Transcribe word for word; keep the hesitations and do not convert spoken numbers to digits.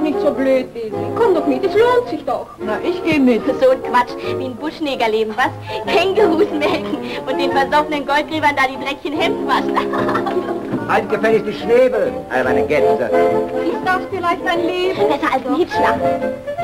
nicht so blöd, Daisy. Komm doch mit, es lohnt sich doch. Na, ich gehe mit. So ein Quatsch, wie ein Buschnegerleben, was? Kängurus melken und den versoffenen Goldgräbern da die dreckigen Hemden waschen. Halt gefälligst die Schnäbel, alberne Gänse. Ist das vielleicht ein Leben? Besser als ein Hitschlag.